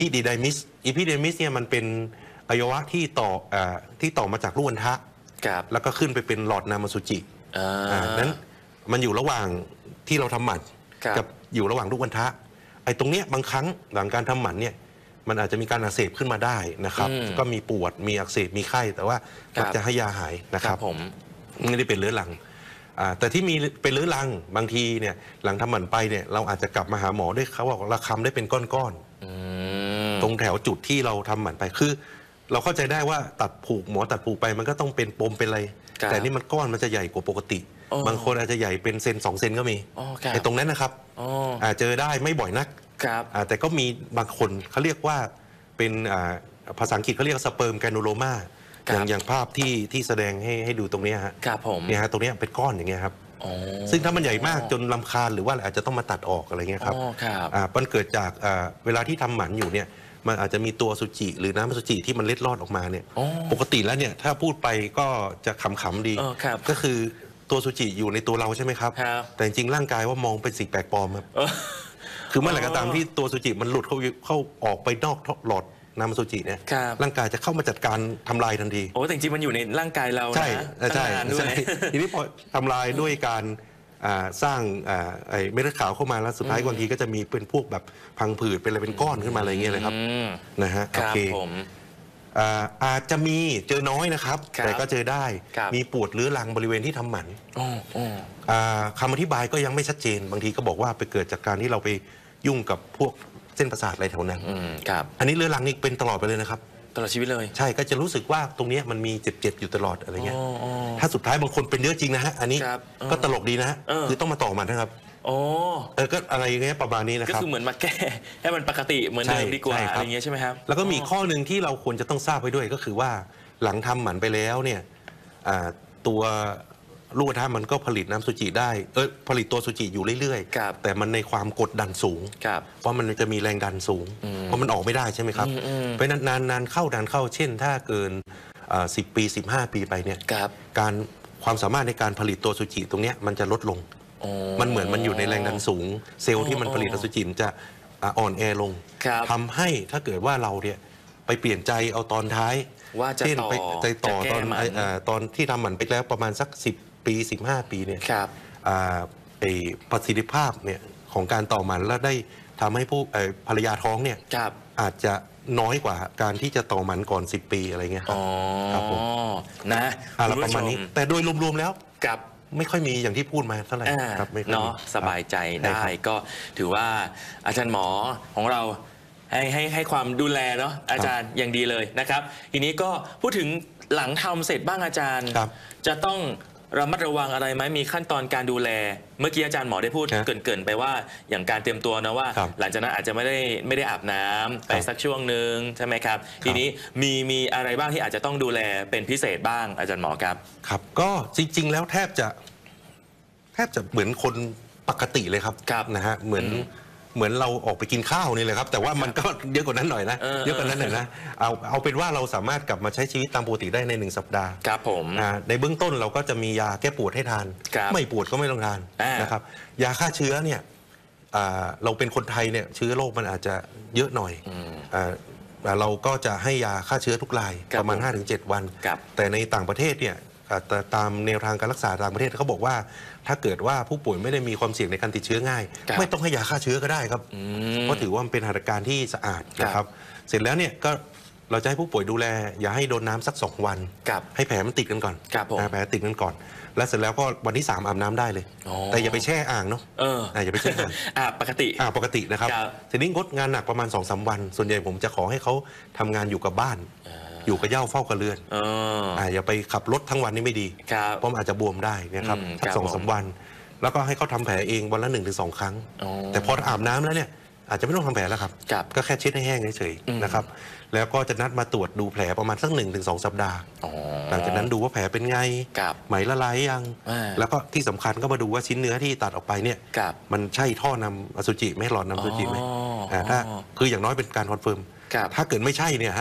อีดิไดมิสเนี่ยมันเป็นอวัยวะที่ต่อมาจากลูกอัณฑะแล้วก็ขึ้นไปเป็นหลอดนามาสุจินั้นมันอยู่ระหว่างที่เราทำหมันกับอยู่ระหว่างลูกอัณฑะไอ้ตรงเนี้ยบางครั้งหลังการทำหมันเนี่ยมันอาจจะมีการอักเสบขึ้นมาได้นะครับก็มีปวดมีอักเสบมีไข้แต่ว่าก็จะให้ยาหายนะครับไม่ได้เป็นเรื้อรังแต่ที่มีเป็นเรื้อรังบางทีเนี่ยหลังทำหมันไปเนี่ยเราอาจจะกลับมาหาหมอด้วยเขาบอกระคำได้เป็นก้อนๆตรงแถวจุดที่เราทำหมันไปคือเราเข้าใจได้ว่าตัดผูกหมอตัดผูกไปมันก็ต้องเป็นปมเป็นอะไรแต่นี่มันก้อนมันจะใหญ่กว่าปกติบางคนอาจจะใหญ่เป็นเซน2 เซนก็มีไอ้ตรงนั้นนะครับเจอได้ไม่บ่อยนักแต่ก็มีบางคนเขาเรียกว่าเป็นภาษาอังกฤษเขาเรียกสเปิร์มแกนูโลมาอย่างภาพที่แสดงให้ดูตรงนี้ฮะเนี่ยฮะตรงนี้เป็นก้อนอย่างเงี้ยครับซึ่งถ้ามันใหญ่มากจนรำคาญหรือว่าอาจจะต้องมาตัดออกอะไรเงี้ยครับมันเกิดจากเวลาที่ทำหมันอยู่เนี่ยมันอาจจะมีตัวสุจิหรือน้ำสุจิที่มันเล็ดลอดออกมาเนี่ยปกติแล้วเนี่ยถ้าพูดไปก็จะขำๆดีก็คือตัวสุจิอยู่ในตัวเราใช่ไหมครับแต่จริงๆร่างกายว่ามองเป็นสิ่งแปลกปลอมครับคือเมื่อไหร่ก็ตามที่ตัวสุจิมันหลุดเข้าออกไปนอกหลอดน้ำสุจิเนี่ยร่างกายจะเข้ามาจัดการทำลายทันทีแต่จริงๆมันอยู่ในร่างกายเรานะใช่ทีนี้พอทำลายด้วยการสร้างเม็ดเลือดขาวเข้ามาแล้วสุดท้ายบางทีก็จะมีเป็นพวกแบบพังผืดเป็นอะไรเป็นก้อนขึ้นมาอะไรเงี้ยเลยครับนะฮะโอเคอาจจะมีเจอน้อยนะครับแต่ก็เจอได้มีปวดเรื้อรังบริเวณที่ทำหมันคำอธิบายก็ยังไม่ชัดเจนบางทีก็บอกว่าไปเกิดจากการที่เราไปยุ่งกับพวกเส้นประสาทอะไรแถวนั้นอันนี้เรื้อรังนี่เป็นตลอดไปเลยนะครับตลอดชีวิตเลยใช่ก็จะรู้สึกว่าตรงนี้มันมีเจ็บอยู่ตลอดอะไรเงี้ยถ้าสุดท้ายบางคนเป็นเยอะจริงนะฮะอันนี้ก็ตลกดีนะฮะคือต้องมาต่อมันนะครับก็อะไรเงี้ยประมาณนี้นะครับก็คือเหมือนมาแก้ให้มันปกติเหมือนเดิมดีกว่าอะไรเงี้ยใช่ไหมครับแล้วก็มีข้อหนึ่งที่เราควรจะต้องทราบไว้ด้วยก็คือว่าหลังทำหมันไปแล้วเนี่ยตัวลูกอัณฑะมันก็ผลิตน้ำสุจิได้ผลิตตัวสุจิอยู่เรื่อยๆแต่มันในความกดดันสูงเพราะมันจะมีแรงดันสูงเพราะมันออกไม่ได้ใช่ไหมครับเพราะนานเข้าเช่นถ้าเกิน10 ปี15 ปีไปเนี่ยการความสามารถในการผลิตตัวสุจิตรงนี้มันจะลดลงมันเหมือนมันอยู่ในแรงดันสูงเซลล์ที่มันผลิตอสุจิจะอ่อนแอลงทำให้ถ้าเกิดว่าเราเนี่ยไปเปลี่ยนใจเอาตอนท้ายเช่นไปต่อตอนที่ทำหมันไปแล้วประมาณสัก10 ปี15 ปีเนี่ยประสิทธิภาพเนี่ยของการต่อหมันแล้วได้ทำให้ผู้ภรรยาท้องเนี่ยอาจจะน้อยกว่าการที่จะต่อหมันก่อน10 ปีอะไรเงี้ยครับผมนะประมาณนี้แต่โดยรวมๆแล้วไม่ค่อยมีอย่างที่พูดมาเท่าไหร่ครับเนาะสบายใจได้ก็ถือว่าอาจารย์หมอของเราให้ความดูแลเนาะอาจารย์อย่างดีเลยนะครับทีนี้ก็พูดถึงหลังทำเสร็จบ้างอาจารย์จะต้องระมัดระวังอะไรไหมมีขั้นตอนการดูแลเมื่อกี้อาจารย์หมอได้พูดเกริ่นไปว่าอย่างการเตรียมตัวนะว่าหลังจากนั้นอาจจะไม่ได้อาบน้ำไปสักช่วงหนึ่งใช่ไหมครับทีนี้มีอะไรบ้างที่อาจจะต้องดูแลเป็นพิเศษบ้างอาจารย์หมอครับครับก็จริงๆแล้วแทบจะเหมือนคนปกติเลยครับนะฮะเหมือนเราออกไปกินข้าวนี่เลยครับแต่ว่ามันก็เยอะกว่านั้นหน่อยนะเยอะกว่านั้นหน่อยนะเอาเป็นว่าเราสามารถกลับมาใช้ชีวิตตามปกติได้ใน1 สัปดาห์ครับผมในเบื้องต้นเราก็จะมียาแก้ปวดให้ทานไม่ปวดก็ไม่ต้องทานนะครับยาฆ่าเชื้อเนี่ยเราเป็นคนไทยเนี่ยเชื้อโรคมันอาจจะเยอะหน่อยเราก็จะให้ยาฆ่าเชื้อทุกรายประมาณ 5-7 วันแต่ในต่างประเทศเนี่ยตามแนวทางการรักษาต่างประเทศเขาบอกว่าถ้าเกิดว่าผู้ป่วยไม่ได้มีความเสี่ยงในการติดเชื้อง่ายไม่ต้องให้ยาฆ่าเชื้อก็ได้ครับเพราะถือว่ามันเป็นหัตถการที่สะอาดนะครับเสร็จแล้วเนี่ยก็เราจะให้ผู้ป่วยดูแลอย่าให้โดนน้ำสัก2 วันให้แผลมันติดกันก่อนแผลติดกันก่อนแล้วเสร็จแล้วก็วันที่3อาบน้ำได้เลยแต่อย่าไปแช่อ่างเนาะอย่าไปแช่อ่างปกตินะครับทีนี้งดงานหนักประมาณ2-3 วันส่วนใหญ่ผมจะขอให้เขาทำงานอยู่กับบ้านอยู่กับเหย้าเฝ้ากับเรือนอย่าไปขับรถทั้งวันนี่ไม่ดีเพราะมันอาจจะบวมได้นะครับสัก2-3 วันแล้วก็ให้เขาทำแผลเองวันละ1-2 ครั้งแต่พออาบน้ำแล้วเนี่ยอาจจะไม่ต้องทำแผลแล้วครับก็แค่เช็ดให้แห้งเฉยๆนะครับแล้วก็จะนัดมาตรวจดูแผลประมาณสัก1-2 สัปดาห์หลังจากนั้นดูว่าแผลเป็นไงไหมละลายยังแล้วก็ที่สำคัญก็มาดูว่าชิ้นเนื้อที่ตัดออกไปเนี่ยมันใช่ท่อนำอสุจิไหมหลอดนำอสุจิไหมถ้าคืออย่างน้อยเป็นการคอนเฟิร์มถ้าเกิดไม่ใช่เนี่ยฮะ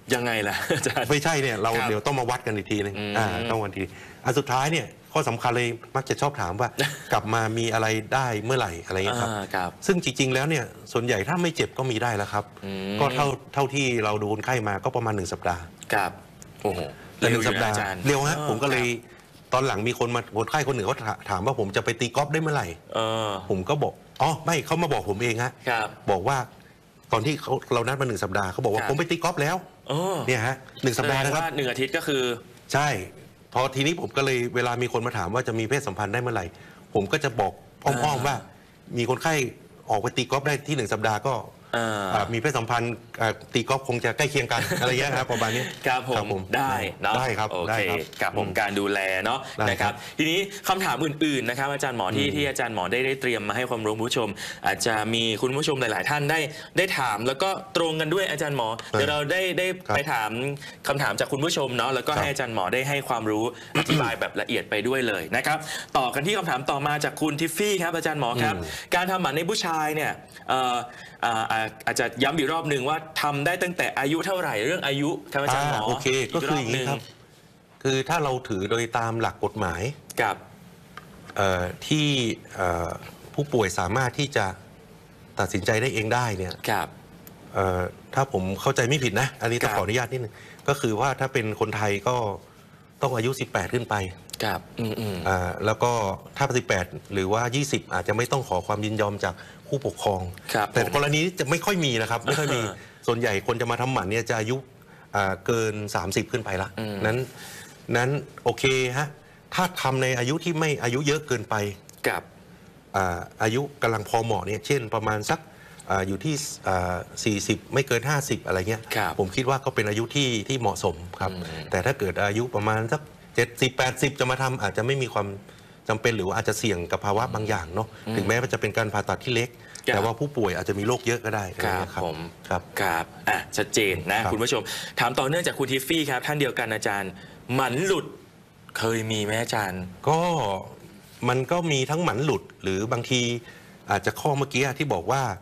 ยังไงล่ะอาจารย์ไม่ใช่เนี่ยเราครับเดี๋ยวต้องมาวัดกันอีกทีนึงต้องวันทีอันสุดท้ายเนี่ยข้อสำคัญเลยมักจะชอบถามว่า กลับมามีอะไรได้เมื่อไหร่อะไรเงี้ยครับครับซึ่งจริงๆแล้วเนี่ยส่วนใหญ่ถ้าไม่เจ็บก็มีได้แล้วครับก็เท่าที่เราดูคนไข้มาก็ประมาณ1 สัปดาห์ครับโอ้โหแต่1 สัปดาห์เร็วฮะผมก็เลยครับตอนหลังมีคนไข้คนหนึ่งเขาถามว่าผมจะไปตีกอล์ฟได้เมื่อไหร่ผมก็บอกอ๋อไม่เขามาบอกผมเองฮะบอกว่าตอนที่เรานัดมา1 สัปดาห์เขาบอกว่าผมไปตีกอล์ฟแล้วเนี่ยฮะ1 สัปดาห์นะครับ 1 อาทิตย์ก็คือใช่พอทีนี้ผมก็เลยเวลามีคนมาถามว่าจะมีเพศสัมพันธ์ได้เมื่อไหร่ผมก็จะบอกอ้อมๆว่ามีคนไข้ออกไปตีกอล์ฟได้ที่1 สัปดาห์ก็มีเพศสัมพันธ์ตีกอล์ฟคงจะใกล้เคียงกันอะไรเงี้ยครับประมาณนี้ครับผมได้เนาะได้ครับโอเคกับผมการดูแลเนาะนะครับทีนี้คำถามอื่นๆนะครับอาจารย์หมอที่อาจารย์หมอได้เตรียมมาให้ความรู้ผู้ชมอาจจะมีคุณผู้ชมหลายๆท่านได้ถามแล้วก็ตรงกันด้วยอาจารย์หมอเดี๋ยวเราได้ไปถามคำถามจากคุณผู้ชมเนาะแล้วก็ให้อาจารย์หมอได้ให้ความรู้อธิบายแบบละเอียดไปด้วยเลยนะครับต่อกันที่คำถามต่อมาจากคุณทิฟฟี่ครับอาจารย์หมอครับการทำหมันในผู้ชายเนี่ยอาจจะย้ำอีกรอบหนึ่งว่าทำได้ตั้งแต่อายุเท่าไหร่เรื่องอายุท่านอาจารย์หมอโอเคก็คืออย่างนี้ครับคือถ้าเราถือโดยตามหลักกฎหมายกับที่ผู้ป่วยสามารถที่จะตัดสินใจได้เองได้เนี่ยถ้าผมเข้าใจไม่ผิดนะอันนี้ต้องขออนุญาตนิดนึงก็คือว่าถ้าเป็นคนไทยก็ต้องอายุ18ขึ้นไปแล้วก็ถ้า18หรือว่า20อาจจะไม่ต้องขอความยินยอมจากผู้ปกครองแต่กรณีนี้จะไม่ค่อยมีนะครับไม่ค่อยมีส่วนใหญ่คนจะมาทำหมันเนี่ยจะอายุเกิน30ขึ้นไปละนั้นโอเคฮะถ้าทำในอายุที่ไม่อายุเยอะเกินไปกับอายุกำลังพอเหมาะเนี่ยเช่นประมาณสักอยู่ที่40ไม่เกิน50อะไรเงี้ยผมคิดว่าก็เป็นอายุที่เหมาะสมครับแต่ถ้าเกิดอายุประมาณสัก70-80จะมาทำอาจจะไม่มีความจำเป็นหรือว่าอาจจะเสี่ยงกับภาวะบางอย่างเนาะถึงแม้ว่าจะเป็นการผ่าตัดที่เล็กแต่ว่าผู้ป่วยอาจจะมีโรคเยอะก็ได้ครับผมครับชัดเจนนะคุณผู้ชมถามต่อเนื่องจากคุณทิฟฟี่ครับท่านเดียวกันอาจารย์หมันหลุดเคยมีไหมอาจารย์ก็มันก็มีทั้งหมันหลุดหรือบางทีอาจจะข้อเมื่อกี้ที่บอกว่า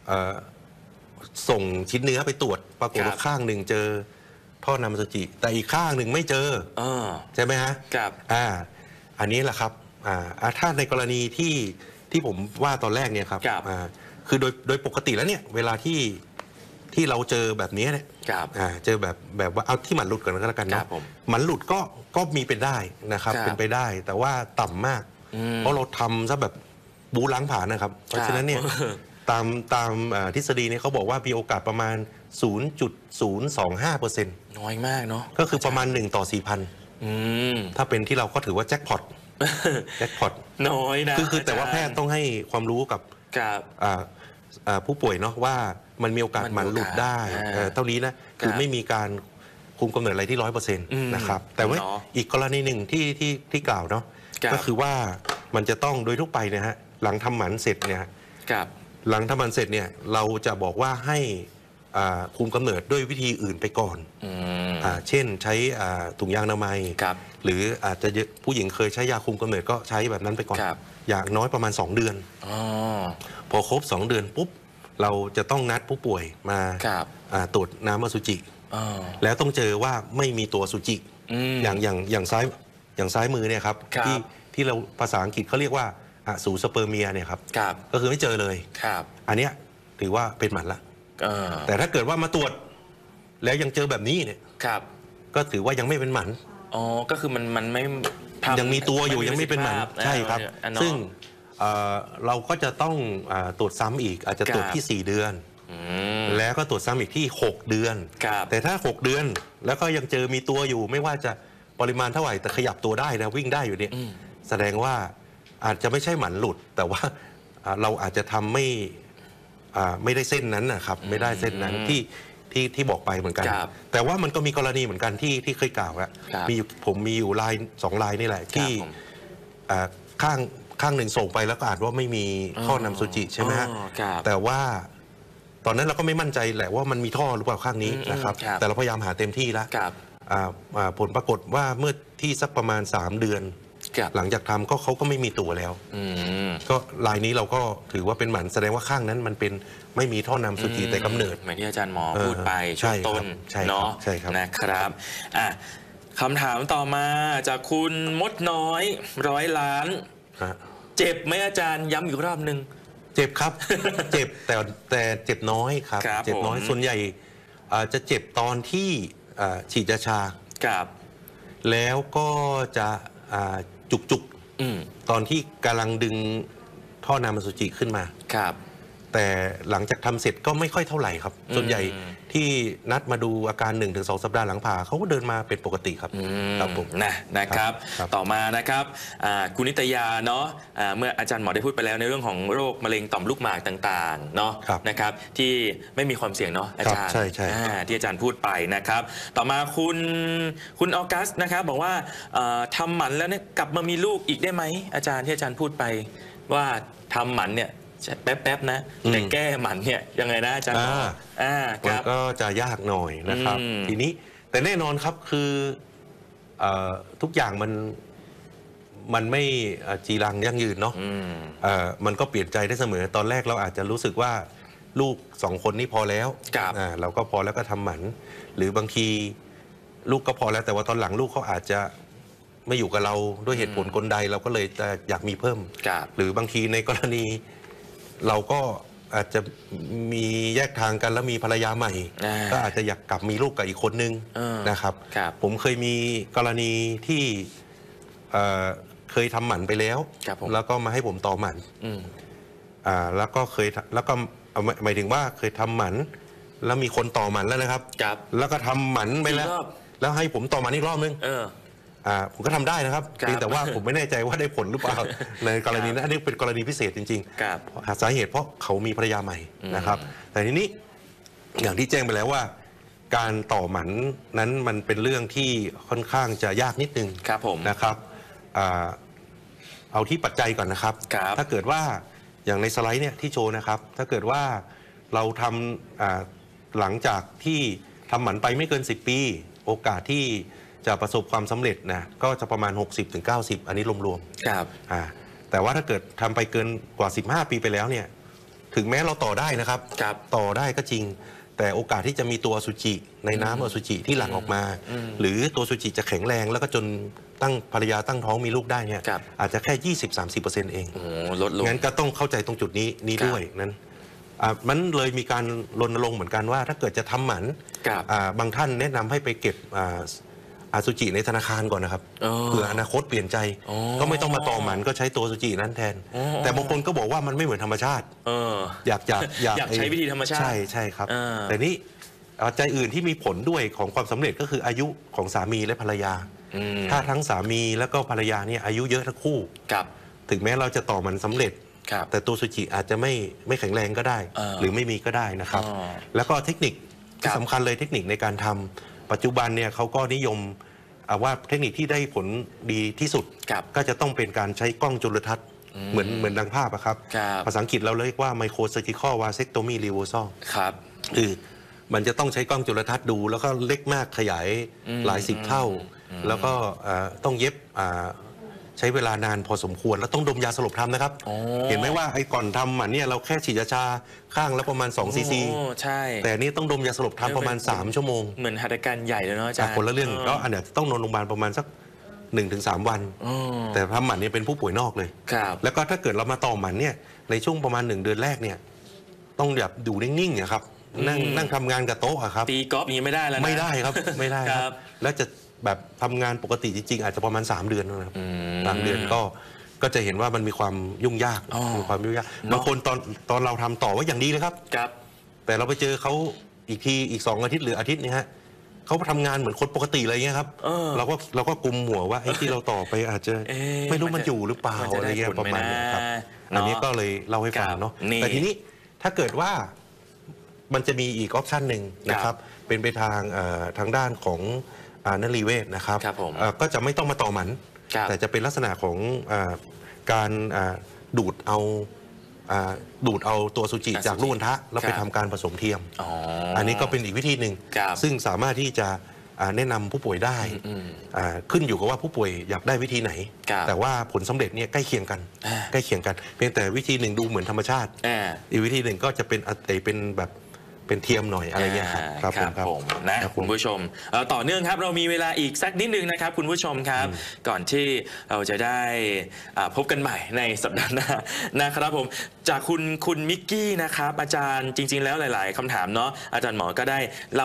ส่งชิ้นเนื้อไปตรวจปรากฏว่าข้างหนึ่งเจอท่อนำอสุจิแต่อีกข้างหนึ่งไม่เจอใช่ไหมฮะครับอันนี้แหละครับถ้าในกรณีที่ผมว่าตอนแรกเนี่ยครับคือโดยปกติแล้วเนี่ยเวลาที่เราเจอแบบนี้เนี่ยเจอแบบว่าเอาที่หมันหลุดก่อนก็แล้วกันนะหมันหลุดก็มีเป็นได้นะครับเป็นไปได้แต่ว่าต่ำมากเพราะเราทำซะแบบบูล้างผ่านนะครับเพราะฉะนั้นเนี่ยตามทฤษฎีเนี่ยเขาบอกว่ามีโอกาสประมาณ 0.025% น้อยมากเนาะก็คือประมาณ1 ต่อ 4,000ถ้าเป็นที่เราก็ถือว่าแจ็คพอตน้อยนะคือแต่ว่าแพทย์ต้องให้ความรู้กับผู้ป่วยเนาะว่ามันมีโอกาสหมันหลุดได้เท่านี้นะคือไม่มีการคุมกำเนิดอะไรที่100%นะครับแต่ว่าอีกกรณีหนึ่งที่กล่าวเนาะก็คือว่ามันจะต้องโดยทั่วไปเนี่ยฮะหลังทำหมันเสร็จเนี่ยหลังทำหมันเสร็จเนี่ยเราจะบอกว่าให้คุมกำเนิดด้วยวิธีอื่นไปก่อนเช่นใช้ถุงยางอนามัยหรืออาจจะผู้หญิงเคยใช้ยาคุมกำเนิดก็ใช้แบบนั้นไปก่อนอย่างน้อยประมาณ2 เดือนพอครบ2 เดือนปุ๊บเราจะต้องนัดผู้ป่วยมาตรวจน้ำอสุจิแล้วต้องเจอว่าไม่มีตัวอสุจิอย่างซ้ายมือเนี่ยครับที่เราภาษาอังกฤษเขาเรียกว่าอสูสเปิร์เมียเนี่ยครับก็คือไม่เจอเลยอันเนี้ยถือว่าเป็นหมันละแต่ถ้าเกิดว่ามาตรวจแล้วยังเจอแบบนี้เนี่ยก็ถือว่ายังไม่เป็นหมันก็คือมันไม่ยังมีตัวอยู่ยังไม่เป็นหมันใช่ครับซึ่งเราก็จะต้องตรวจซ้ำอีกอาจจะตรวจที่4 เดือนแล้วก็ตรวจซ้ำอีกที่6 เดือนแต่ถ้า6 เดือนแล้วก็ยังเจอมีตัวอยู่ไม่ว่าจะปริมาณเท่าไหร่แต่ขยับตัวได้นะวิ่งได้อยู่เนี่ยแสดงว่าอาจจะไม่ใช่หมันหลุดแต่ว่าเราอาจจะทำไม่ได้เส้นนั้นนะครับไม่ได้เส้นนั้นที่บอกไปเหมือนกันแต่ว่ามันก็มีกรณีเหมือนกันที่เคยกล่าวว่าผมมีอยู่2 รายนี่แหละที่ข้างหนึ่งส่งไปแล้วก็อาจว่าไม่มีท่อนำอสุจิใช่ไหมฮะแต่ว่าตอนนั้นเราก็ไม่มั่นใจแหละว่ามันมีท่อหรือเปล่าข้างนี้นะครับแต่เราพยายามหาเต็มที่แล้วผลปรากฏว่าเมื่อที่สักประมาณ3 เดือนหลังจากทำก็เขาก็ไม่มีตัวแล้วก็ลายนี้เราก็ถือว่าเป็นหมันแสดงว่าข้างนั้นมันเป็นไม่มีท่อนำสุจิแต่กำเนิดเหมือนที่อาจารย์หมอพูดไปช่วงต้นเนาะนะครับคำถามต่อมาจากคุณมดน้อย100 ล้านเจ็บไหมอาจารย์ย้ำอีกรอบนึงเจ็บครับ เจ็บแต่เจ็บน้อยครับเจ็บน้อยส่วนใหญ่จะเจ็บตอนที่ฉีดยาชาแล้วก็จะจุกตอนที่กำลังดึงท่อนำอสุจิขึ้นมาแต่หลังจากทำเสร็จก็ไม่ค่อยเท่าไหร่ครับส่วนใหญ่ที่นัดมาดูอาการ 1-2 สัปดาห์หลังผ่าเขาก็เดินมาเป็นปกติครับครับผมนะครับต่อมานะครับคุณนิตยาเนาะเมื่ออาจารย์หมอได้พูดไปแล้วในเรื่องของโรคมะเร็งต่อมลูกหมากต่างๆเนาะนะครับที่ไม่มีความเสี่ยงเนาะอาจารย์ใช่ที่อาจารย์พูดไปนะครับต่อมาคุณออกัสนะครับบอกว่าทำหมันแล้วเนี่ยกลับมามีลูกอีกได้ไหมอาจารย์ที่อาจารย์พูดไปว่าทำหมันเนี่ยแป๊บๆนะแต่แก้หมันเนี่ยยังไงนะอาจารย์มันก็จะยากหน่อยนะครับทีนี้แต่แน่นอนครับคือทุกอย่างมันไม่จีรังยั่งยืนเนาะมันก็เปลี่ยนใจได้เสมอตอนแรกเราอาจจะรู้สึกว่าลูก2 คนนี่พอแล้วเราก็พอแล้วก็ทำหมันหรือบางทีลูกก็พอแล้วแต่ว่าตอนหลังลูกเขาอาจจะไม่อยู่กับเราด้วยเหตุผลกลใดเราก็เลยจะอยากมีเพิ่มหรือบางทีในกรณีเราก็อาจจะมีแยกทางกันแล้วมีภรรยาใหม่ก็อาจจะอยากกลับมีลูกกับอีกคนนึงนะครับผมเคยมีกรณีที่เคยทำหมันไปแล้วแล้วก็มาให้ผมต่อหมันแล้วก็หมายถึงว่าเคยทำหมันแล้วมีคนต่อหมันแล้วนะครับแล้วก็ทำหมันไปแล้วให้ผมต่อหมันอีกรอบนึงผมก็ทำได้นะครับแต่ว่าผมไม่แน่ใจว่าได้ผลหรือเปล่าในกรณีนั้นอันนี้เป็นกรณีพิเศษจริงๆสาเหตุเพราะเขามีภรรยาใหม่นะครับแต่ทีนี้อย่างที่แจ้งไปแล้วว่าการต่อหมันนั้นมันเป็นเรื่องที่ค่อนข้างจะยากนิดนึงนะครับเอาที่ปัจจัยก่อนนะครับถ้าเกิดว่าอย่างในสไลด์เนี่ยที่โชว์นะครับถ้าเกิดว่าเราทำหลังจากที่ทำหมันไปไม่เกิน10 ปีโอกาสที่จะประสบความสำเร็จนะก็จะประมาณ 60-90 อันนี้รวมๆแต่ว่าถ้าเกิดทำไปเกินกว่า15 ปีไปแล้วเนี่ยถึงแม้เราต่อได้นะครับต่อได้ก็จริงแต่โอกาสที่จะมีตัวอสุจิในน้ำอสุจิที่หลั่งออกมาหรือตัวอสุจิจะแข็งแรงแล้วก็จนภรรยาตั้งท้องมีลูกได้เนี่ยอาจจะแค่ 20-30% เองลดลงงั้นก็ต้องเข้าใจตรงจุดนี้ด้วยนั้นมันเลยมีการรณรงค์เหมือนกันว่าถ้าเกิดจะทำหมันบางท่านแนะนำให้ไปเก็บอสุจิในธนาคารก่อนนะครับเผื่ออนาคตเปลี่ยนใจก็ไม่ต้องมาต่อหมันก็ใช้ตัวอสุจินั้นแทนแต่บางคนก็บอกว่ามันไม่เหมือนธรรมชาติอยากใช้วิธีธรรมชาติใช่ครับแต่นี้ปัจจัยอื่นที่มีผลด้วยของความสำเร็จก็คืออายุของสามีและภรรยาถ้าทั้งสามีแล้วก็ภรรยาเนี่ยอายุเยอะทั้งคู่ถึงแม้เราจะต่อมันสำเร็จแต่ตัวอสุจิอาจจะไม่แข็งแรงก็ได้หรือไม่มีก็ได้นะครับแล้วก็เทคนิคที่สำคัญเลยเทคนิคในการทำปัจจุบันเนี่ยเขาก็นิยมว่าเทคนิคที่ได้ผลดีที่สุดก็จะต้องเป็นการใช้กล้องจุลทรรศน์เหมือนดังภาพครับภาษาอังกฤษเราเรียกว่า microsurgical vasectomy reversal คือมันจะต้องใช้กล้องจุลทรรศน์ดูแล้วก็เล็กมากขยายหลาย10 เท่าแล้วก็ต้องเย็บใช้เวลานานพอสมควรแล้วต้องดมยาสลบทำนะครับเห็นไหมว่าไอ้ก่อนทำเนี่ยเราแค่ฉีดยาชาข้างละประมาณ2 cc แต่นี่ต้องดมยาสลบทำประมาณ3 ชั่วโมงเหมือนหัตถการใหญ่เลยเนาะอาจารย์คนละเรื่องก็อันเนี้ยต้องนอนโรงพยาบาลประมาณสัก 1-3 วันแต่ทำหมันเนี่ยเป็นผู้ป่วยนอกเลยแล้วก็ถ้าเกิดเรามาต่อหมันเนี่ยในช่วงประมาณ1 เดือนแรกเนี่ยต้องแบบดูนิ่งๆครับนั่งทำงานกับโต๊ะครับตีกอล์ฟนี้ไม่ได้แล้วนะไม่ได้ครับไม่ได้ครับแล้วจะแบบทำงานปกติจริงๆอาจจะประมาณ3 เดือนนะครับ3 เดือนก็จะเห็นว่ามันมีความยุ่งยากมีความยุ่งยากบางคนตอนเราทำต่อว่าอย่างดีเลยครับแต่เราไปเจอเขาอีกทีอีก2 อาทิตย์หรืออาทิตย์นี้ฮะเขาทำงานเหมือนคนปกติอะไรเงี้ยครับเราก็กุมหัวว่าไอ้ที่เราต่อไปอาจจะไม่รู้มันอยู่หรือเปล่าอะไรเงี้ยประมาณนี้ครับอันนี้ก็เลยเล่าให้ฟังเนาะแต่ทีนี้ถ้าเกิดว่ามันจะมีอีกออปชันหนึ่งนะครับเป็นไปทางด้านของนรีเวชนะครับก็จะไม่ต้องมาต่อหมันแต่จะเป็นลักษณะของการดูดเอาตัวอสุจิจากลูกอัณฑะแล้วไปทำการผสมเทียมอันนี้ก็เป็นอีกวิธีหนึ่งซึ่งสามารถที่จะแนะนำผู้ป่วยได้ขึ้นอยู่กับว่าผู้ป่วยอยากได้วิธีไหนแต่ว่าผลสำเร็จเนี่ยใกล้เคียงกันเพียงแต่วิธีหนึ่งดูเหมือนธรรมชาติอีกวิธีหนึ่งก็จะเป็นแบบเป็นเทียมหน่อยอะไรเงี้ยครับผมนะคุณผู้ชมต่อเนื่องครับเรามีเวลาอีกสักนิดนึงนะครับคุณผู้ชมครับก่อนที่เราจะได้พบกันใหม่ในสัปดาห์หน้านะครับผมจากคุณมิกกี้นะครับอาจารย์จริงๆแล้วหลายๆคำถามเนาะอาจารย์หมอก็ได้